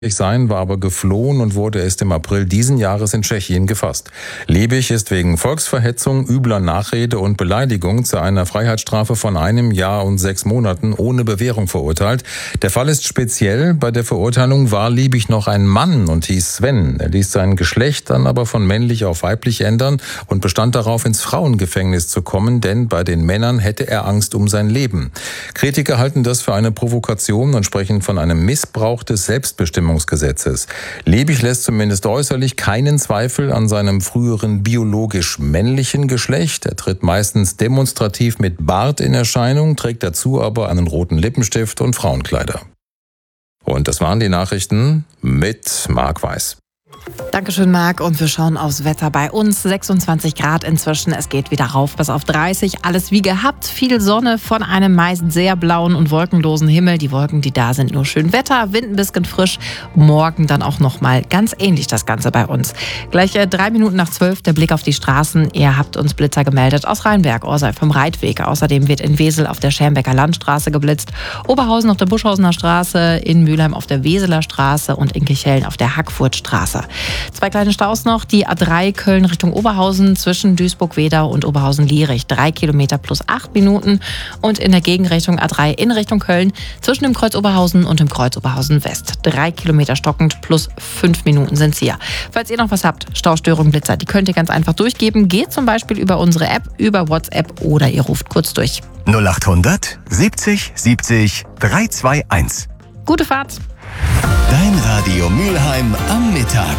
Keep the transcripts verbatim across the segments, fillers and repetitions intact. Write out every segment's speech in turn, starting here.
sein, war aber geflohen und wurde erst im April diesen Jahres in Tschechien gefasst. Liebig ist wegen Volksverhetzung, übler Nachrede und Beleidigung zu einer Freiheitsstrafe von einem Jahr und sechs Monaten ohne Bewährung verurteilt. Der Fall ist speziell. Bei der Verurteilung war Liebig noch ein Mann und hieß Sven. Er ließ sein Geschlecht dann aber von männlich auf weiblich ändern und bestand darauf, ins Frauengefängnis zu kommen, denn bei den Männern hätte er Angst um sein Leben. Kritiker halten das für eine Provokation und sprechen von einem Missbrauch des Selbstbestimmungsgesetzes. Liebig lässt zumindest äußerlich keinen Zweifel an seinem früheren biologisch männlichen Geschlecht. Er tritt meistens demonstrativ mit Bart in Erscheinung, trägt dazu aber einen roten Lippenstift und Frauenkleider. Und das waren die Nachrichten mit Marc Weiß. Dankeschön, Marc. Und wir schauen aufs Wetter bei uns. sechsundzwanzig Grad inzwischen. Es geht wieder rauf bis auf dreißig. Alles wie gehabt. Viel Sonne von einem meist sehr blauen und wolkenlosen Himmel. Die Wolken, die da sind, nur schön Wetter. Wind ein bisschen frisch. Morgen dann auch nochmal ganz ähnlich das Ganze bei uns. Gleich äh, drei Minuten nach zwölf der Blick auf die Straßen. Ihr habt uns Blitzer gemeldet aus Rheinberg, Orsay vom Reitweg. Außerdem wird in Wesel auf der Schermbecker Landstraße geblitzt. Oberhausen auf der Buschhausener Straße. In Mülheim auf der Weseler Straße. Und in Kirchhellen auf der Hackfurtstraße. Zwei kleine Staus noch. Die A drei Köln Richtung Oberhausen zwischen Duisburg-Wedau und Oberhausen-Lierich. Drei Kilometer plus acht Minuten. Und in der Gegenrichtung A drei in Richtung Köln zwischen dem Kreuz Oberhausen und dem Kreuz Oberhausen West. Drei Kilometer stockend plus fünf Minuten sind es hier. Falls ihr noch was habt, Staustörungen, Blitzer, die könnt ihr ganz einfach durchgeben. Geht zum Beispiel über unsere App, über WhatsApp oder ihr ruft kurz durch. null achthundert siebzig siebzig dreihundertzweiundzwanzig. Gute Fahrt! Dein Radio Mülheim am Mittag.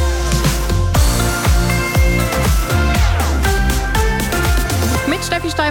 Mit Steffi Stein.